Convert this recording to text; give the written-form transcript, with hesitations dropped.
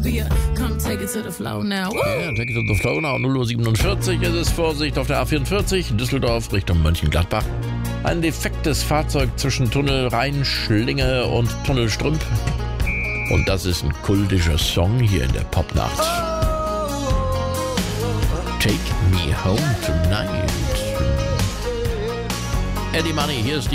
beer. Come take it to the flow now. Ja, take it to the flow now. 0:47 Uhr ist es. Vorsicht auf der A44, Düsseldorf Richtung Mönchengladbach. Ein defektes Fahrzeug zwischen Tunnel Rheinschlinge und Tunnel Strümp. Und das ist ein kultischer Song hier in der Popnacht. Take me home tonight. Eddie Money, hier ist die